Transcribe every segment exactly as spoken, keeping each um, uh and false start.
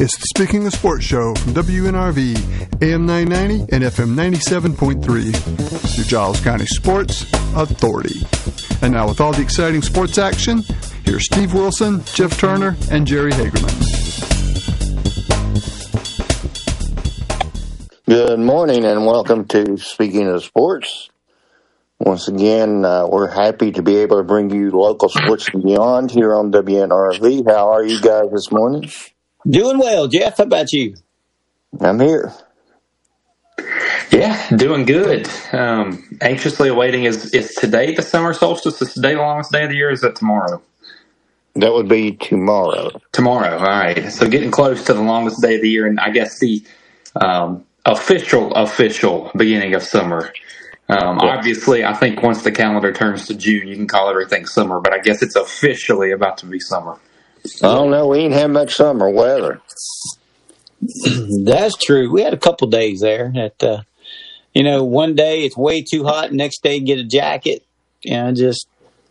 It's the Speaking of Sports show from W N R V, A M nine ninety and F M ninety-seven point three, your Giles County Sports Authority. And now with all the exciting sports action, here's Steve Wilson, Jeff Turner, and Jerry Hagerman. Good morning and welcome to Speaking of Sports. Once again, uh, we're happy to be able to bring you local sports and beyond here on W N R V. How are you guys this morning? Doing well, Jeff. How about you? I'm here. Yeah, doing good. Um, anxiously awaiting, is, is today the summer solstice? Is today the longest day of the year, or is that tomorrow? That would be tomorrow. Tomorrow, all right. So getting close to the longest day of the year, and I guess the um, official, official beginning of summer. Um, yeah. Obviously, I think once the calendar turns to June, you can call everything summer, but I guess it's officially about to be summer. I don't know. We ain't had much summer weather. That's true. We had a couple days there that, uh, you know, one day it's way too hot, next day get a jacket, you know, just.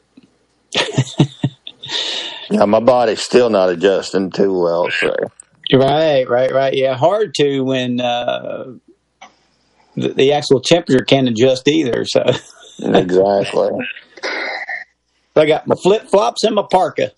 Yeah, my body's still not adjusting too well, so. Right, right, right. Yeah, hard to when uh, the, the actual temperature can't adjust either, so. Exactly. I got my flip-flops and my parka.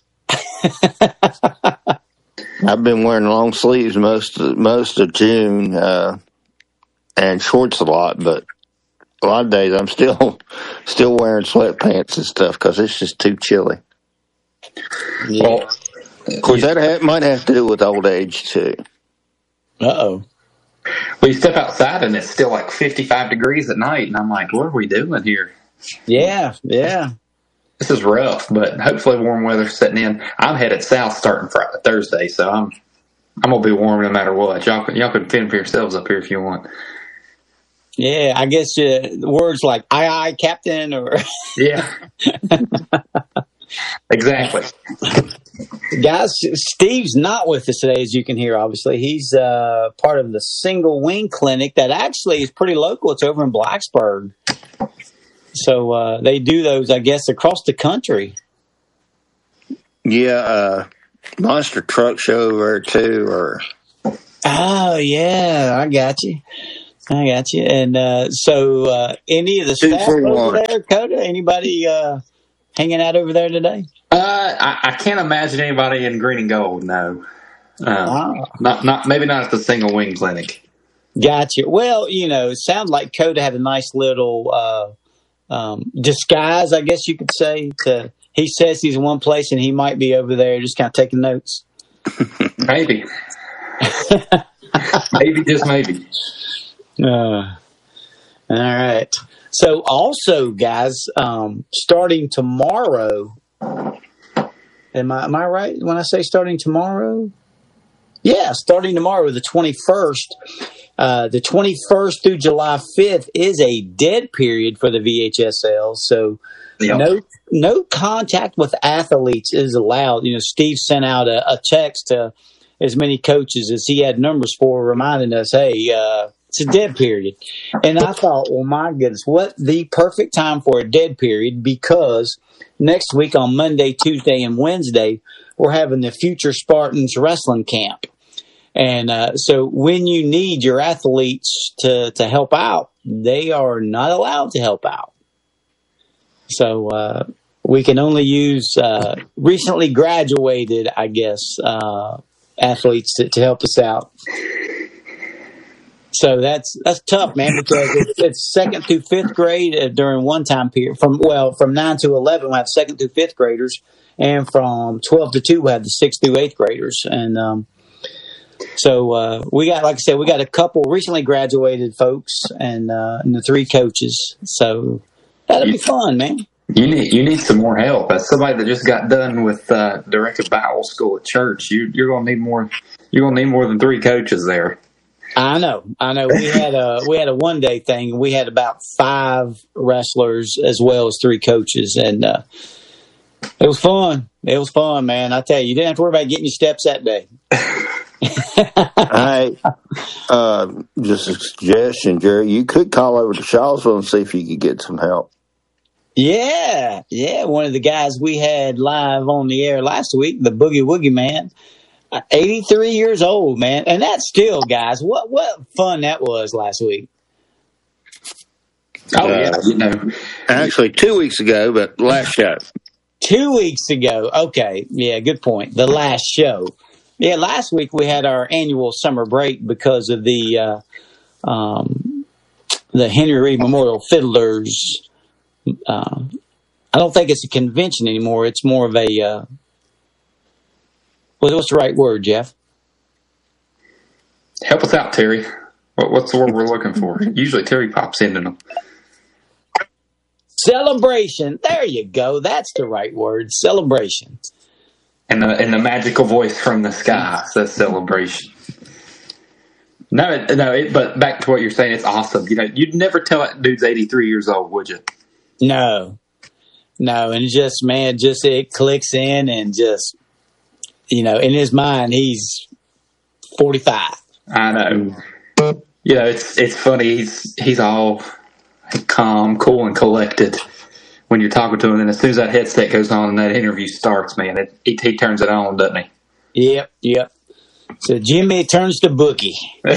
I've been wearing long sleeves most of, most of June uh, and shorts a lot, but a lot of days I'm still still wearing sweatpants and stuff because it's just too chilly. Yeah. Well, of course, that ha- might have to do with old age too. Uh-oh. Well, you step outside and it's still like fifty-five degrees at night, and I'm like, what are we doing here? Yeah, yeah. This is rough, but hopefully warm weather's setting in. I'm headed south starting Friday, Thursday, so I'm I'm gonna be warm no matter what. Y'all can, y'all can fend for yourselves up here if you want. Yeah, I guess uh, words like "aye, aye, Captain" or yeah, exactly. Guys, Steve's not with us today, as you can hear. Obviously, he's uh, part of the Single Wing Clinic that actually is pretty local. It's over in Blacksburg. So uh, they do those, I guess, across the country. Yeah, uh, Monster Truck Show over too, or oh yeah, I got you, I got you. And uh, so, uh, any of the Two staff over one. there, Coda, anybody uh, hanging out over there today? Uh, I, I can't imagine anybody in green and gold. No, uh, oh. not not maybe not at the Single Wing Clinic. Gotcha. Well, you know, it sounds like Coda had a nice little. Uh, Um, disguise, I guess you could say. To, he says he's in one place and he might be over there just kind of taking notes. Maybe. Maybe, just maybe. Uh, all right. So also, guys, um, starting tomorrow, am I, am I right when I say starting tomorrow? Yeah, starting tomorrow, the twenty-first. Uh, the twenty-first through July fifth is a dead period for the V H S L, so yep. no no contact with athletes is allowed. You know, Steve sent out a, a text to as many coaches as he had numbers for, reminding us, hey, uh, it's a dead period. And I thought, well, my goodness, what the perfect time for a dead period, because next week on Monday, Tuesday, and Wednesday, we're having the Future Spartans Wrestling Camp. And uh, so when you need your athletes to, to help out, they are not allowed to help out. So uh, we can only use uh, recently graduated, I guess, uh, athletes to, to help us out. So that's that's tough, man, because it's, it's second through fifth grade uh, during one time period. From well, from nine to eleven, we have second through fifth graders, and from twelve to two, we have the sixth through eighth graders. And um, so uh, we got, like I said, we got a couple recently graduated folks, and, uh, and the three coaches. So that'll be fun, man. You need you need some more help. As somebody that just got done with uh, directed Bible school at church, you, you're gonna need more. You're gonna need more than three coaches there. I know, I know. We had a we had a one day thing. We had about five wrestlers as well as three coaches, and uh, it was fun. It was fun, man. I tell you, you didn't have to worry about getting your steps that day. I uh, just a suggestion, Jerry. You could call over to Charlottesville and see if you could get some help. Yeah, yeah. One of the guys we had live on the air last week, the Boogie Woogie Man, eighty-three years old, man. And that's still, guys, what what fun that was last week. Oh, yeah. Uh, You know, Actually, two weeks ago, but last show. Two weeks ago. Okay. Yeah, good point. The last show. Yeah, last week we had our annual summer break because of the uh, um, the Henry Reed Memorial Fiddlers. Uh, I don't think it's a convention anymore. It's more of a, uh, what's the right word, Jeff? help us out, Terry. What, what's the word we're looking for? Usually Terry pops into them. Celebration. There you go. That's the right word. Celebration. And the and the magical voice from the sky says celebration. No, it- no. It, but back to what you're saying, it's awesome. You know, you'd never tell that dude's eighty-three years old, would you? No, no. And just, man, just it clicks in and just, you know, in his mind, he's forty-five. I know. You know, it's it's funny. He's he's all calm, cool, and collected when you're talking to him. And as soon as that headset goes on and that interview starts, man, it, he, he turns it on, doesn't he? Yep, yep. So Jimmy turns to Bookie.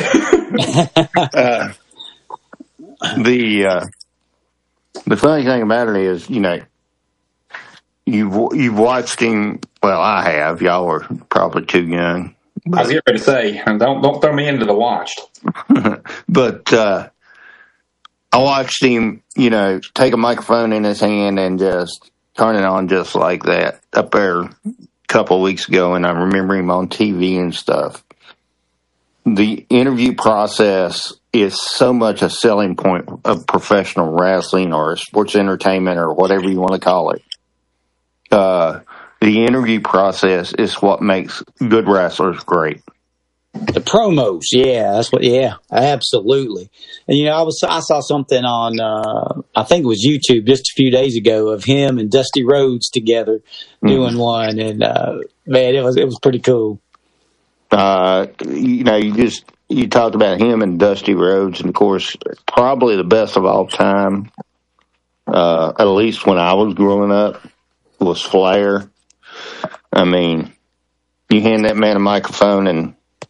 uh, the uh, the funny thing about it is, you know, you've you've watched him. Well, I have. Y'all were probably too young. I was getting ready to say, don't don't throw me into the watched. But uh, I watched him, you know, take a microphone in his hand and just turn it on just like that up there a couple of weeks ago, and I remember him on T V and stuff. The interview process is so much a selling point of professional wrestling or sports entertainment or whatever you want to call it. Uh, the interview process is what makes good wrestlers great. The promos, yeah, that's what, yeah, absolutely. And you know, I was I saw something on, uh, I think it was YouTube just a few days ago of him and Dusty Rhodes together doing mm-hmm. one, and uh, man, it was it was pretty cool. Uh, you know, you just you talked about him and Dusty Rhodes, and of course, probably the best of all time. Uh, at least when I was growing up, was Flair. I mean, you hand that man a microphone and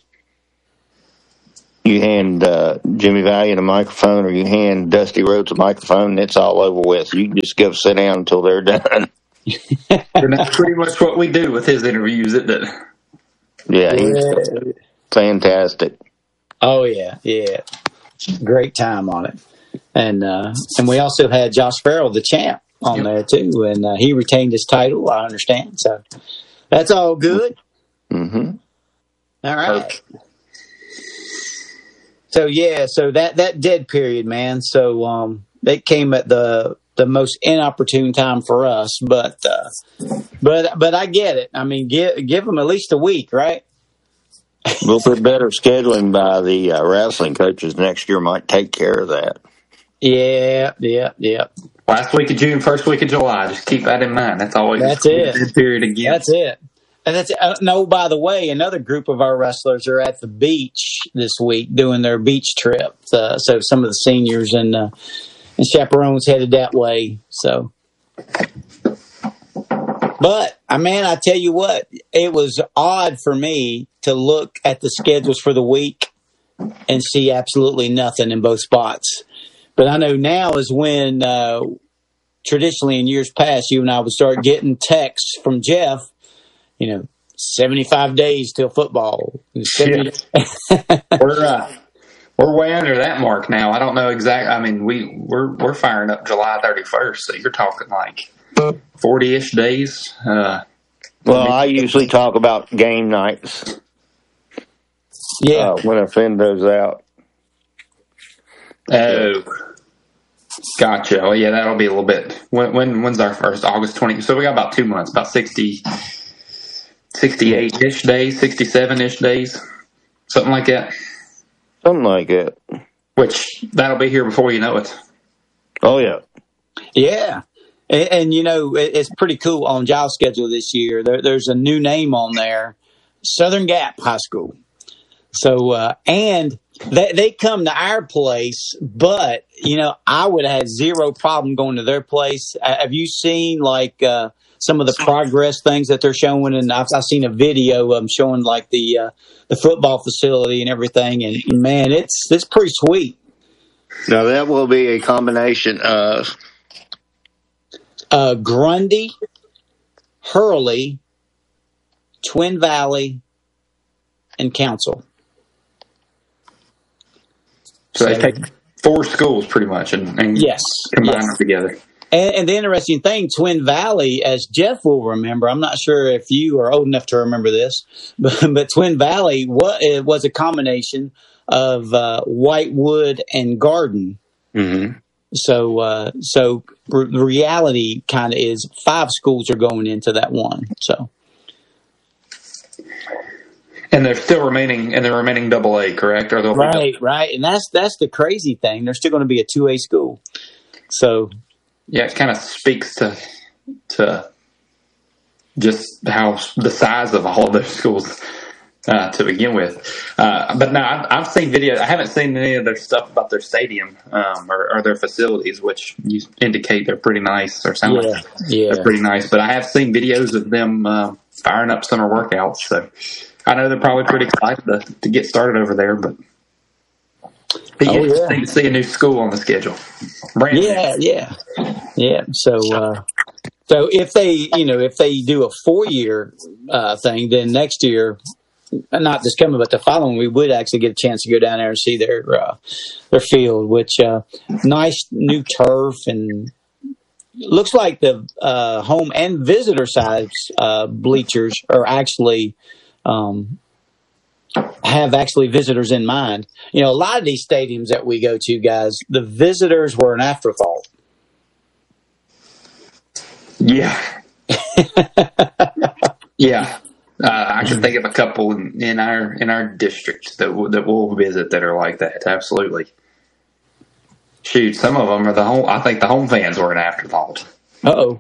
you hand uh, Jimmy Valiant a microphone, or you hand Dusty Rhodes a microphone, and it's all over with. You can just go sit down until they're done. And that's pretty much what we do with his interviews, isn't it? Yeah, he's yeah. fantastic. Oh, yeah, yeah. Great time on it. And uh, and we also had Josh Farrell, the champ, on yep. there, too. And uh, he retained his title, I understand. So that's all good. Mm-hmm. All right. Okay. So, yeah, so that, that dead period, man. So um, it came at the the most inopportune time for us. But uh, but but I get it. I mean, give, give them at least a week, right? A little bit better scheduling by the uh, wrestling coaches next year might take care of that. Yeah, yeah, yeah. Last week of June, first week of July. Just keep that in mind. That's always that's it. Dead period again. That's it. And that's uh, no. By the way, another group of our wrestlers are at the beach this week doing their beach trip. Uh, so some of the seniors and uh, and chaperones headed that way. So, but I mean, I tell you what, it was odd for me to look at the schedules for the week and see absolutely nothing in both spots. But I know now is when uh, traditionally in years past, you and I would start getting texts from Jeff. You know, seventy-five days till football. seventy we're uh, we're way under that mark now. I don't know exactly. I mean, we we're we're firing up July thirty-first, so you're talking like forty-ish days. Uh, well, I usually talk about game nights. Yeah, uh, when a fin goes out. Oh, gotcha. Oh, yeah, that'll be a little bit. When, when when's our first? August twentieth. So we got about two months, about sixty. sixty-eight-ish days, sixty-seven-ish days, something like that. Something like it. Which, that'll be here before you know it. Oh, yeah. Yeah. And, and you know, it, it's pretty cool on job schedule this year. There, there's a new name on there, Southern Gap High School. So, uh, and they, they come to our place, but, you know, I would have had zero problem going to their place. Have you seen, like, uh, some of the progress things that they're showing, and I've, I've seen a video of them showing like the uh, the football facility and everything, and man, it's it's pretty sweet. Now that will be a combination of uh, Grundy, Hurley, Twin Valley, and Council. So, so they take four schools pretty much and, and yes, combine yes. them together. And, and the interesting thing, Twin Valley, as Jeff will remember, I'm not sure if you are old enough to remember this, but, but Twin Valley what, it was a combination of uh, Whitewood and Garden. Mm-hmm. So, uh, so re- the reality kind of is five schools are going into that one. So, and they're still remaining, and they're remaining double A, correct? Or right, right, and that's that's the crazy thing. They're still going to be a two A school. So, yeah, it kind of speaks to to just how the size of all those schools. Uh, to begin with, uh, but now I've, I've seen videos. I haven't seen any of their stuff about their stadium um, or, or their facilities, which you indicate they're pretty nice or sound yeah, like yeah. they're pretty nice. But I have seen videos of them uh, firing up summer workouts, so I know they're probably pretty excited to, to get started over there. But be oh, interesting yeah. to see a new school on the schedule. Brand yeah, new. yeah, yeah. So, uh, so if they, you know, if they do a four-year uh, thing, then next year. Not this coming, but the following, we would actually get a chance to go down there and see their uh, their field, which uh, nice new turf, and looks like the uh, home and visitor sides uh, bleachers are actually um, have actually visitors in mind. You know, a lot of these stadiums that we go to, guys, the visitors were an afterthought. Yeah, yeah. Uh, I can think of a couple in, in our in our district that w- that we'll visit that are like that. Absolutely. Shoot, some of them are the home. I think the home fans were an afterthought. Uh-oh.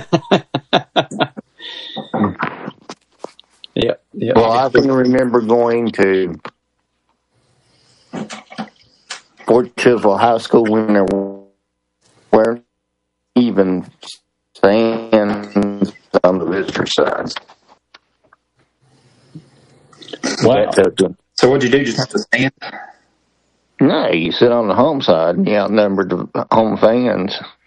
Yep. Yep. Well, I can remember going to Fort Chiswell High School when there weren't even stands on the visitor side. Wow. So what'd you do? Just have to stand? No, you sit on the home side and you outnumbered the home fans.